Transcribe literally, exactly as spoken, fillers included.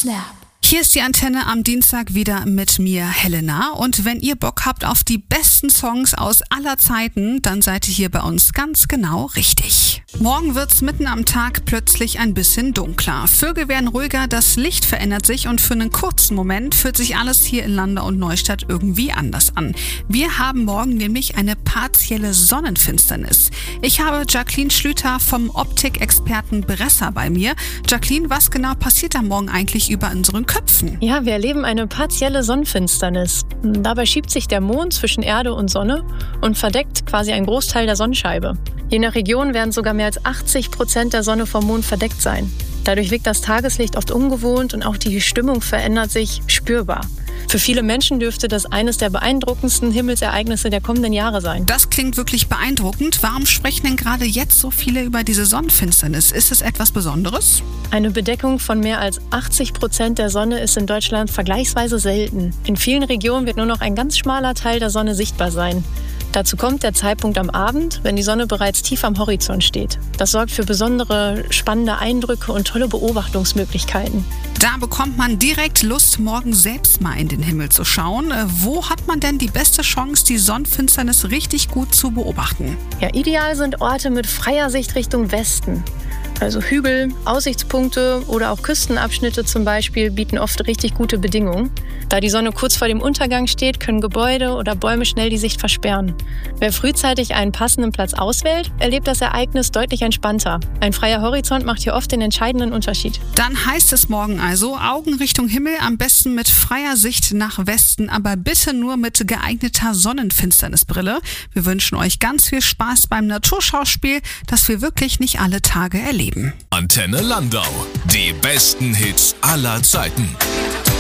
Snap. Hier ist die Antenne am Dienstag wieder mit mir, Helena. Und wenn ihr Bock habt auf die besten Songs aus aller Zeiten, dann seid ihr hier bei uns ganz genau richtig. Morgen wird's mitten am Tag plötzlich ein bisschen dunkler. Vögel werden ruhiger, das Licht verändert sich und für einen kurzen Moment fühlt sich alles hier in Landau und Neustadt irgendwie anders an. Wir haben morgen nämlich eine partielle Sonnenfinsternis. Ich habe Jacqueline Schlüter vom Optikexperten Bresser bei mir. Jacqueline, was genau passiert da morgen eigentlich über unseren Köpfen? Ja, wir erleben eine partielle Sonnenfinsternis. Dabei schiebt sich der Mond zwischen Erde und Sonne und verdeckt quasi einen Großteil der Sonnenscheibe. Je nach Region werden sogar mehr als achtzig Prozent der Sonne vom Mond verdeckt sein. Dadurch wirkt das Tageslicht oft ungewohnt und auch die Stimmung verändert sich spürbar. Für viele Menschen dürfte das eines der beeindruckendsten Himmelsereignisse der kommenden Jahre sein. Das klingt wirklich beeindruckend. Warum sprechen denn gerade jetzt so viele über diese Sonnenfinsternis? Ist es etwas Besonderes? Eine Bedeckung von mehr als achtzig Prozent der Sonne ist in Deutschland vergleichsweise selten. In vielen Regionen wird nur noch ein ganz schmaler Teil der Sonne sichtbar sein. Dazu kommt der Zeitpunkt am Abend, wenn die Sonne bereits tief am Horizont steht. Das sorgt für besondere, spannende Eindrücke und tolle Beobachtungsmöglichkeiten. Da bekommt man direkt Lust, morgen selbst mal in den Himmel zu schauen. Wo hat man denn die beste Chance, die Sonnenfinsternis richtig gut zu beobachten? Ja, ideal sind Orte mit freier Sicht Richtung Westen. Also Hügel, Aussichtspunkte oder auch Küstenabschnitte zum Beispiel bieten oft richtig gute Bedingungen. Da die Sonne kurz vor dem Untergang steht, können Gebäude oder Bäume schnell die Sicht versperren. Wer frühzeitig einen passenden Platz auswählt, erlebt das Ereignis deutlich entspannter. Ein freier Horizont macht hier oft den entscheidenden Unterschied. Dann heißt es morgen also, Augen Richtung Himmel, am besten mit freier Sicht nach Westen, aber bitte nur mit geeigneter Sonnenfinsternisbrille. Wir wünschen euch ganz viel Spaß beim Naturschauspiel, das wir wirklich nicht alle Tage erleben. Antenne Landau. Die besten Hits aller Zeiten.